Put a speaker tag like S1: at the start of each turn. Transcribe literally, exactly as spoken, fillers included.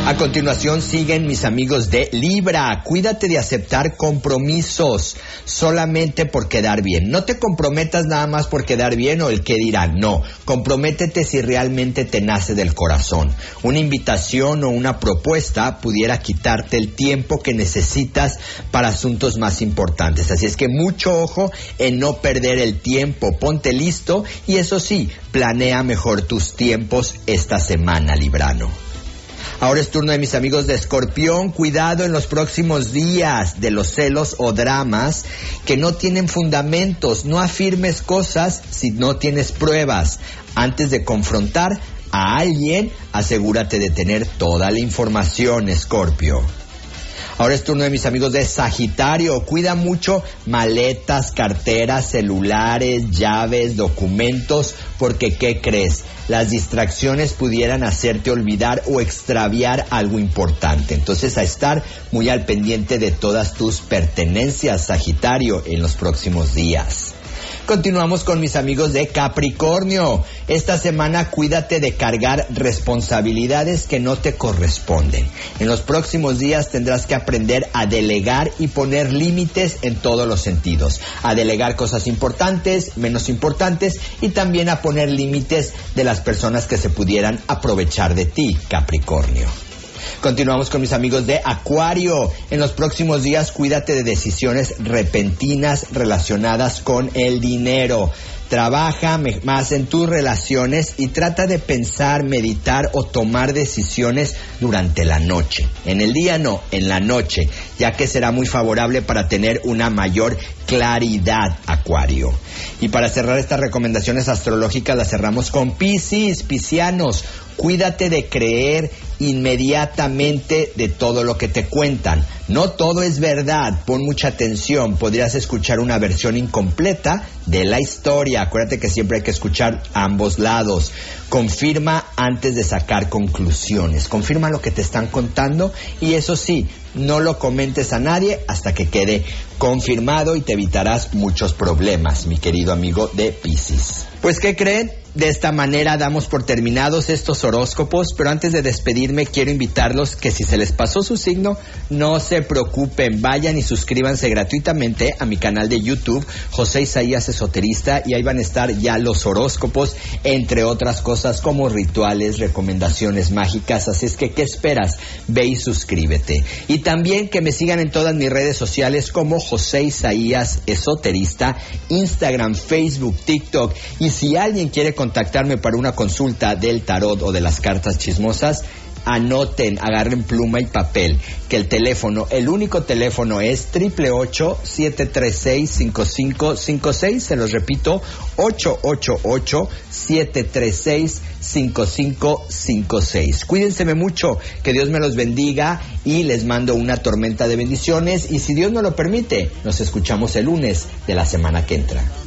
S1: A continuación siguen mis amigos de Libra. Cuídate de aceptar compromisos solamente por quedar bien. No te comprometas nada más por quedar bien o el qué dirán. No, comprométete si realmente te nace del corazón. Una invitación o una propuesta pudiera quitarte el tiempo que necesitas para asuntos más importantes. Así es que mucho ojo en no perder el tiempo. Ponte listo y eso sí, planea mejor tus tiempos esta semana, Librano. Ahora es turno de mis amigos de Escorpión. Cuidado en los próximos días de los celos o dramas que no tienen fundamentos. No afirmes cosas si no tienes pruebas. Antes de confrontar a alguien, asegúrate de tener toda la información, Escorpio. Ahora es turno de mis amigos de Sagitario. Cuida mucho maletas, carteras, celulares, llaves, documentos, porque ¿qué crees? Las distracciones pudieran hacerte olvidar o extraviar algo importante. Entonces, a estar muy al pendiente de todas tus pertenencias, Sagitario, en los próximos días. Continuamos con mis amigos de Capricornio. Esta semana cuídate de cargar responsabilidades que no te corresponden. En los próximos días tendrás que aprender a delegar y poner límites en todos los sentidos. A delegar cosas importantes, menos importantes y también a poner límites de las personas que se pudieran aprovechar de ti, Capricornio. Continuamos con mis amigos de Acuario. En los próximos días cuídate de decisiones repentinas relacionadas con el dinero. Trabaja más en tus relaciones y trata de pensar, meditar o tomar decisiones durante la noche. En el día no, en la noche, ya que será muy favorable para tener una mayor claridad, Acuario. Y para cerrar estas recomendaciones astrológicas, las cerramos con Piscis. Piscianos, cuídate de creer inmediatamente de todo lo que te cuentan. No todo es verdad, pon mucha atención. Podrías escuchar una versión incompleta de la historia. Acuérdate que siempre hay que escuchar ambos lados. Confirma antes de sacar conclusiones. Confirma lo que te están contando y eso sí, no lo comentes a nadie hasta que quede confirmado y te evitarás muchos problemas, mi querido amigo de Piscis. Pues, ¿qué creen? De esta manera damos por terminados estos horóscopos, pero antes de despedirme quiero invitarlos que si se les pasó su signo, no se preocupen, vayan y suscríbanse gratuitamente a mi canal de YouTube, José Isaías Esoterista, y ahí van a estar ya los horóscopos, entre otras cosas como rituales, recomendaciones mágicas, así es que ¿qué esperas? Ve y suscríbete. Y también que me sigan en todas mis redes sociales como José Isaías Esoterista, Instagram, Facebook, TikTok, y si alguien quiere contactarme para una consulta del tarot o de las cartas chismosas, anoten, agarren pluma y papel, que el teléfono, el único teléfono es ocho ocho ocho, siete tres seis, cinco cinco cinco seis, se los repito, ocho ocho ocho, siete tres seis, cinco cinco cinco seis. Cuídense mucho, que Dios me los bendiga y les mando una tormenta de bendiciones y si Dios me lo permite, nos escuchamos el lunes de la semana que entra.